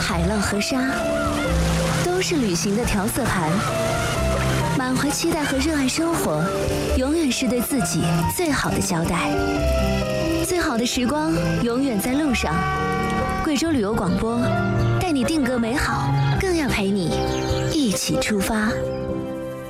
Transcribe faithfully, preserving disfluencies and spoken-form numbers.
海浪和沙，都是旅行的调色盘。满怀期待和热爱生活，永远是对自己最好的交代。最好的时光永远在路上。贵州旅游广播，带你定格美好，更要陪你一起出发。